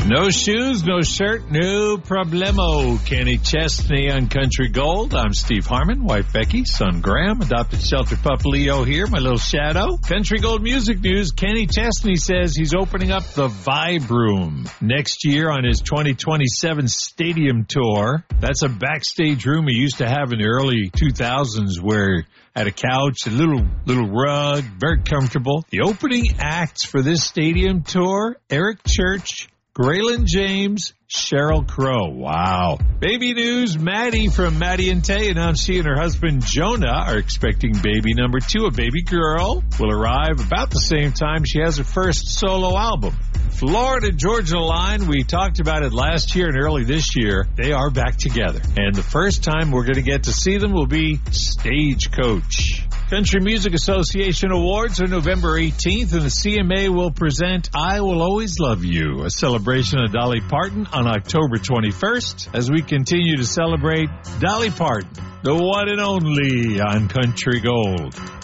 No shoes, no shirt, no problemo. Kenny Chesney on Country Gold. I'm Steve Harmon, wife Becky, son Graham, adopted shelter pup Leo here, my little shadow. Country Gold music news. Kenny Chesney says he's opening up the Vibe Room next year on his 2027 stadium tour. That's a backstage room he used to have in the early 2000s where had a couch, a little rug, very comfortable. The opening acts for this stadium tour, Eric Church, Graylin James, Sheryl Crow. Wow. Baby news, Maddie from Maddie and Tay announced she and her husband Jonah are expecting baby number 2. A baby girl will arrive about the same time she has her first solo album. Florida-Georgia line, we talked about it last year and early this year. They are back together. And the first time we're going to get to see them will be Stagecoach. Country Music Association Awards are November 18th, and the CMA will present I Will Always Love You, a celebration of Dolly Parton on October 21st, as we continue to celebrate Dolly Parton, the one and only on Country Gold.